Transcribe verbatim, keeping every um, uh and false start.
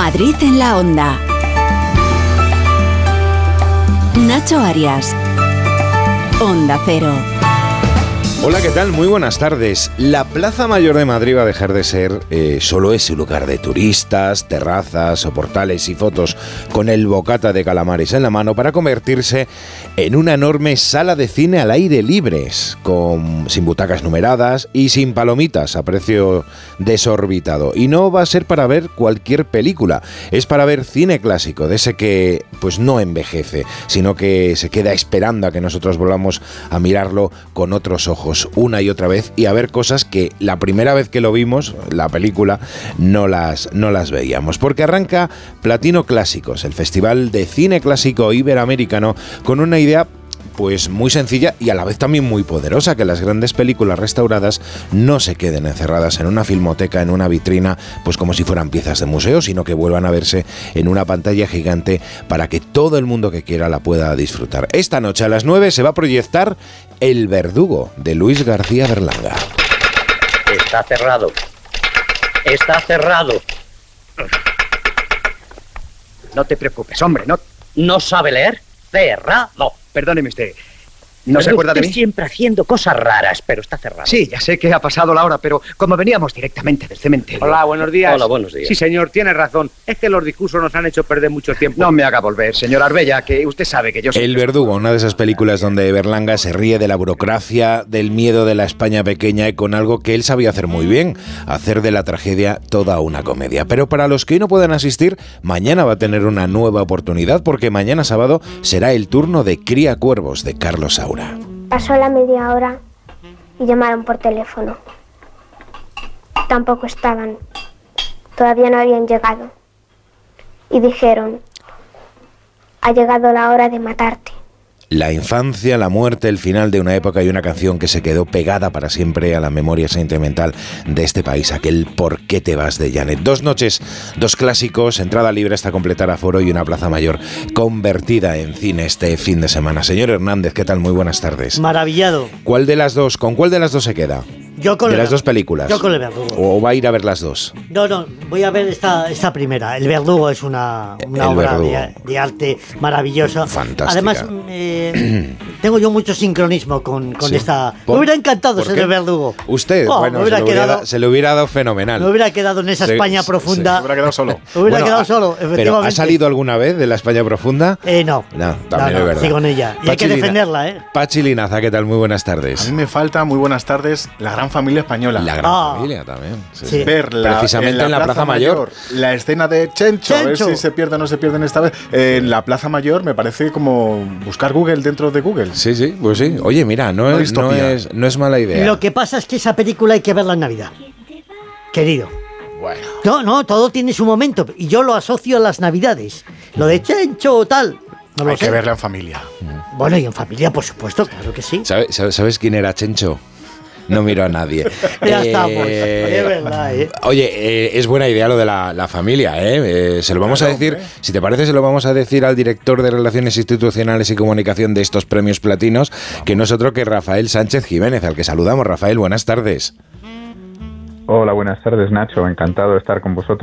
Madrid en la Onda. Nacho Arias. Onda Cero. Hola, ¿qué tal? Muy buenas tardes. La Plaza Mayor de Madrid va a dejar de ser eh, solo ese lugar de turistas, terrazas, soportales y fotos con el bocata de calamares en la mano para convertirse en una enorme sala de cine al aire libre, con, sin butacas numeradas y sin palomitas a precio desorbitado. Y no va a ser para ver cualquier película, es para ver cine clásico, de ese que pues no envejece, sino que se queda esperando a que nosotros volvamos a mirarlo con otros ojos una y otra vez y a ver cosas que la primera vez que lo vimos, la película, no las, no las veíamos. Porque arranca Platino Clásicos, el Festival de Cine Clásico Iberoamericano, con una idea pues muy sencilla y a la vez también muy poderosa: que las grandes películas restauradas no se queden encerradas en una filmoteca, en una vitrina, pues como si fueran piezas de museo, sino que vuelvan a verse en una pantalla gigante para que todo el mundo que quiera la pueda disfrutar. Esta noche a las nueve se va a proyectar El Verdugo, de Luis García Berlanga. Está cerrado. Está cerrado. No te preocupes, hombre, no... ¿No sabe leer? Cerrado. Perdóneme usted. ¿No se acuerda de mí? Siempre haciendo cosas raras, pero está cerrado. Sí, ya sé que ha pasado la hora, pero como veníamos directamente del cementerio... Hola, buenos días. Hola, buenos días. Sí, señor, tiene razón. Es que los discursos nos han hecho perder mucho tiempo. No me haga volver, señor Arbella, que usted sabe que yo soy... El Verdugo, una de esas películas donde Berlanga se ríe de la burocracia, del miedo de la España pequeña y con algo que él sabía hacer muy bien: hacer de la tragedia toda una comedia. Pero para los que hoy no puedan asistir, mañana va a tener una nueva oportunidad, porque mañana sábado será el turno de Cría Cuervos, de Carlos Saura. Pasó la media hora y llamaron por teléfono. Tampoco estaban. Todavía no habían llegado. Y dijeron: ha llegado la hora de matarte. La infancia, la muerte, el final de una época y una canción que se quedó pegada para siempre a la memoria sentimental de este país, aquel ¿Por qué te vas? De Janet. Dos noches, dos clásicos, entrada libre hasta completar aforo y una Plaza Mayor convertida en cine este fin de semana. Señor Hernández, ¿qué tal? Muy buenas tardes. Maravillado. ¿Cuál de las dos, con cuál de las dos se queda? Yo con de el las dos películas. Yo con El Verdugo. ¿O va a ir a ver las dos? No, no, voy a ver esta, esta primera. El Verdugo es una, una obra de, de arte maravillosa. Fantástica. Además, eh, tengo yo mucho sincronismo con, con sí. esta... ¿Por, me hubiera encantado ser qué? El Verdugo. Usted, oh, bueno, me hubiera se, lo hubiera, quedado, se le hubiera dado fenomenal. Me hubiera quedado en esa sí, España sí, profunda. Sí. Se hubiera quedado solo. Me hubiera bueno, quedado a, solo, efectivamente. ¿Pero ha salido alguna vez de la España profunda? Eh, no. No, también no, no, es verdad. Sí, con ella. Y hay que defenderla, ¿eh? Pachi Linaza, ¿qué tal? Muy buenas tardes. A mí me falta, muy buenas tardes, La Gran Familia Española. La Gran Ah. Familia también. Sí. Sí. Ver la, precisamente en la, en la Plaza, Plaza Mayor. Mayor la escena de Chencho, a ver Chencho. si se pierde o no se pierden esta vez. Eh, en la Plaza Mayor me parece como buscar Google dentro de Google. Sí, sí, pues sí. Oye, mira, no, Una es, no, distopía. es, no es mala idea. Lo que pasa es que esa película hay que verla en Navidad. Querido. Bueno. No, no, todo tiene su momento. Y yo lo asocio a las Navidades. Lo de Chencho o tal. No lo Hay sé. que verla en familia. Bueno, y en familia, por supuesto, claro que sí. ¿Sabes, sabes, ¿Sabes quién era Chencho? No miro a nadie. Ya Eh, estamos. Es verdad, ¿eh? Oye, eh, es buena idea lo de la, la familia, ¿eh? Eh, se lo vamos Claro, a decir, hombre. si te parece, se lo vamos a decir al director de Relaciones Institucionales y Comunicación de estos premios platinos, que no es otro que Rafael Sánchez Jiménez, al que saludamos. Rafael, buenas tardes. Hola, buenas tardes, Nacho. Encantado de estar con vosotros.